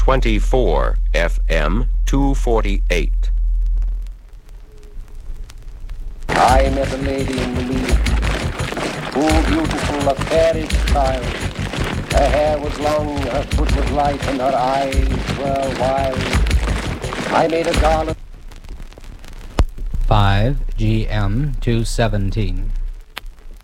24 FM 248. I met a lady in the lead, full, beautiful, a fairish child. Her hair was long, her foot was light, and her eyes were wild. I made a garland. 5 GM 217.